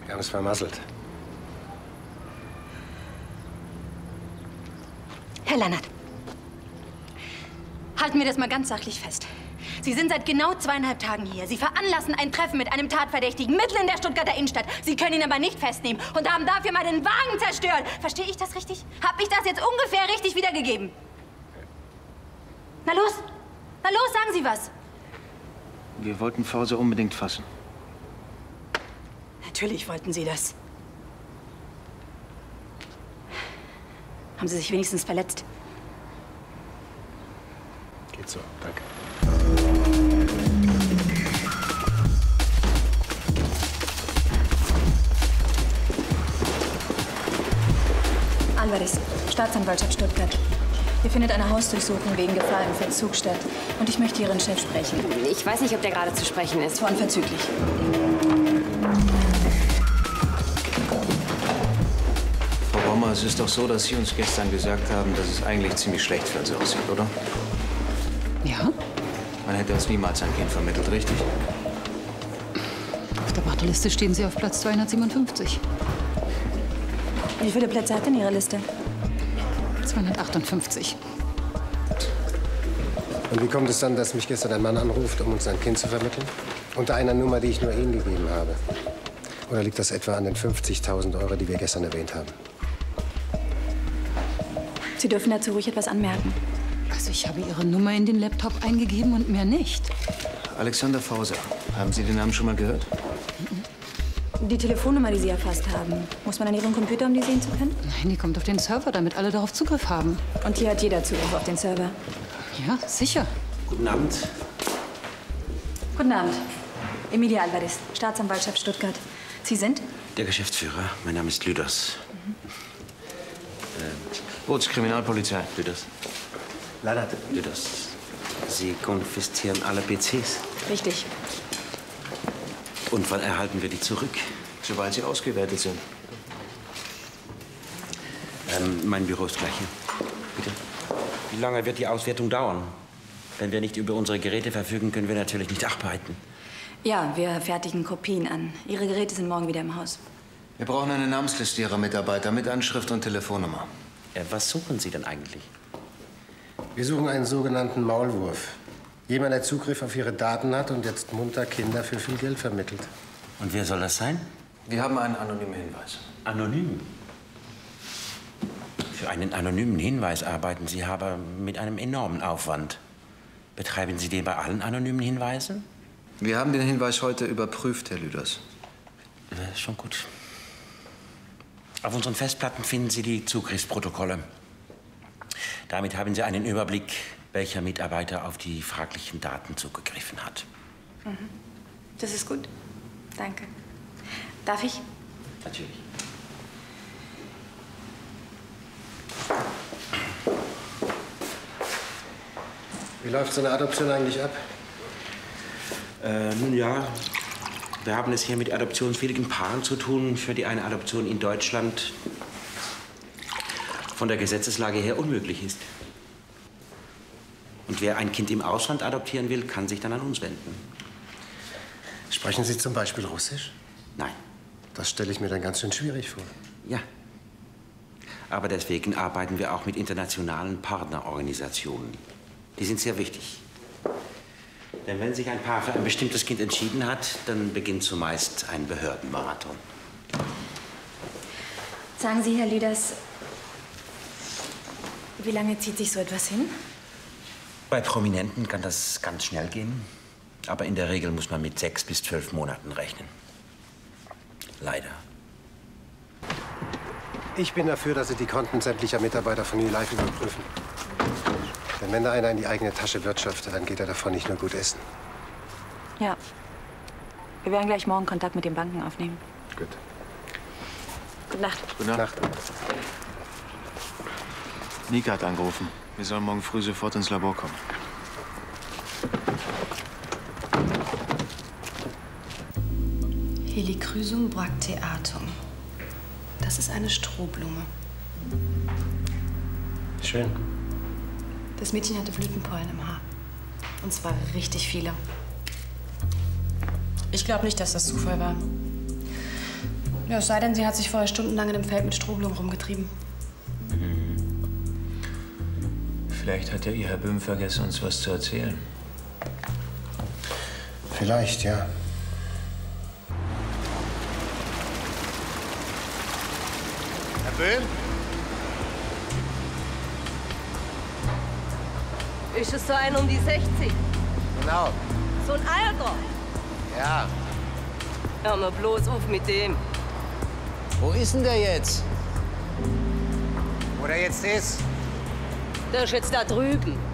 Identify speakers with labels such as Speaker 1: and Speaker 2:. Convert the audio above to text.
Speaker 1: Wir haben es vermasselt.
Speaker 2: Herr Lannert, halten wir das mal ganz sachlich fest. Sie sind seit genau 2,5 Tagen hier. Sie veranlassen ein Treffen mit einem Tatverdächtigen mitten in der Stuttgarter Innenstadt. Sie können ihn aber nicht festnehmen und haben dafür meinen Wagen zerstört. Verstehe ich das richtig? Hab ich das jetzt ungefähr richtig wiedergegeben? Na los! Na los, sagen Sie was!
Speaker 3: Wir wollten Fauser unbedingt fassen.
Speaker 2: Natürlich wollten Sie das. Haben Sie sich wenigstens verletzt?
Speaker 1: Geht so, danke.
Speaker 2: Alvarez, Staatsanwaltschaft Stuttgart. Hier findet eine Hausdurchsuchung wegen Gefahr im Verzug statt. Und ich möchte Ihren Chef sprechen.
Speaker 4: Ich weiß nicht, ob der gerade zu sprechen ist.
Speaker 2: Unverzüglich.
Speaker 3: Frau Baumer, es ist doch so, dass Sie uns gestern gesagt haben, dass es eigentlich ziemlich schlecht für uns aussieht, oder?
Speaker 5: Ja.
Speaker 3: Man hätte uns niemals ein Kind vermittelt, richtig?
Speaker 5: Auf der Warteliste stehen Sie auf Platz 257.
Speaker 2: Wie viele Plätze hat denn Ihre Liste?
Speaker 5: 258.
Speaker 1: Und wie kommt es dann, dass mich gestern ein Mann anruft, um uns ein Kind zu vermitteln? Unter einer Nummer, die ich nur Ihnen gegeben habe. Oder liegt das etwa an den 50.000 Euro, die wir gestern erwähnt haben?
Speaker 2: Sie dürfen dazu ruhig etwas anmerken.
Speaker 5: Also ich habe Ihre Nummer in den Laptop eingegeben und mehr nicht.
Speaker 3: Alexander Fauser. Haben Sie den Namen schon mal gehört?
Speaker 2: Die Telefonnummer, die Sie erfasst haben, muss man an Ihrem Computer, um die sehen zu können?
Speaker 5: Nein, die kommt auf den Server, damit alle darauf Zugriff haben.
Speaker 2: Und hier hat jeder Zugriff auf den Server.
Speaker 5: Ja, sicher.
Speaker 3: Guten Abend.
Speaker 2: Guten Abend. Emilia Alvarez, Staatsanwaltschaft Stuttgart. Sie sind?
Speaker 6: Der Geschäftsführer. Mein Name ist Lüders.
Speaker 3: Bootkriminalpolizei.
Speaker 6: Lüders.
Speaker 1: Lannert.
Speaker 6: Lüders. Sie konfiszieren alle PCs.
Speaker 2: Richtig.
Speaker 6: Und wann erhalten wir die zurück?
Speaker 3: Sobald sie ausgewertet sind.
Speaker 6: Mein Büro ist gleich hier. Bitte. Wie lange wird die Auswertung dauern? Wenn wir nicht über unsere Geräte verfügen, können wir natürlich nicht arbeiten.
Speaker 2: Ja, wir fertigen Kopien an. Ihre Geräte sind morgen wieder im Haus.
Speaker 3: Wir brauchen eine Namensliste Ihrer Mitarbeiter mit Anschrift und Telefonnummer.
Speaker 6: Was suchen Sie denn eigentlich?
Speaker 1: Wir suchen einen sogenannten Maulwurf. Jemand, der Zugriff auf Ihre Daten hat und jetzt munter Kinder für viel Geld vermittelt.
Speaker 6: Und wer soll das sein?
Speaker 3: Wir haben einen anonymen Hinweis.
Speaker 6: Anonym? Für einen anonymen Hinweis arbeiten Sie aber mit einem enormen Aufwand. Betreiben Sie den bei allen anonymen Hinweisen?
Speaker 3: Wir haben den Hinweis heute überprüft, Herr Lüders.
Speaker 6: Schon gut. Auf unseren Festplatten finden Sie die Zugriffsprotokolle. Damit haben Sie einen Überblick, welcher Mitarbeiter auf die fraglichen Daten zugegriffen hat.
Speaker 2: Mhm. Das ist gut. Danke. Darf ich?
Speaker 6: Natürlich.
Speaker 1: Wie läuft so eine Adoption eigentlich ab?
Speaker 6: Nun ja, wir haben es hier mit adoptionswilligen Paaren zu tun, für die eine Adoption in Deutschland von der Gesetzeslage her unmöglich ist. Und wer ein Kind im Ausland adoptieren will, kann sich dann an uns wenden.
Speaker 1: Sprechen Sie zum Beispiel Russisch?
Speaker 6: Nein.
Speaker 1: Das stelle ich mir dann ganz schön schwierig vor.
Speaker 6: Ja. Aber deswegen arbeiten wir auch mit internationalen Partnerorganisationen. Die sind sehr wichtig. Denn wenn sich ein Paar für ein bestimmtes Kind entschieden hat, dann beginnt zumeist ein Behördenmarathon.
Speaker 2: Sagen Sie, Herr Lüders, wie lange zieht sich so etwas hin?
Speaker 6: Bei Prominenten kann das ganz schnell gehen. Aber in der Regel muss man mit 6 bis 12 Monaten rechnen. Leider.
Speaker 1: Ich bin dafür, dass Sie die Konten sämtlicher Mitarbeiter von Life überprüfen. Denn wenn da einer in die eigene Tasche wirtschaftet, dann geht er davon nicht nur gut essen.
Speaker 2: Ja. Wir werden gleich morgen Kontakt mit den Banken aufnehmen.
Speaker 1: Gut.
Speaker 2: Gute Nacht.
Speaker 3: Gute Nacht. Nika hat angerufen. Wir sollen morgen früh sofort ins Labor kommen.
Speaker 7: Helichrysum bracteatum. Das ist eine Strohblume.
Speaker 1: Schön.
Speaker 7: Das Mädchen hatte Blütenpollen im Haar. Und zwar richtig viele. Ich glaube nicht, dass das Zufall war. Ja, es sei denn, sie hat sich vorher stundenlang in dem Feld mit Strohblumen rumgetrieben.
Speaker 3: Vielleicht hat ja Ihr Herr Böhm vergessen, uns was zu erzählen.
Speaker 1: Vielleicht, ja.
Speaker 8: Herr Böhm?
Speaker 9: Ist es so ein um die 60?
Speaker 8: Genau.
Speaker 9: So ein Alter?
Speaker 8: Ja.
Speaker 9: Hör mir bloß auf mit dem.
Speaker 8: Wo ist denn der jetzt? Wo der jetzt ist?
Speaker 9: Der ist jetzt da drüben.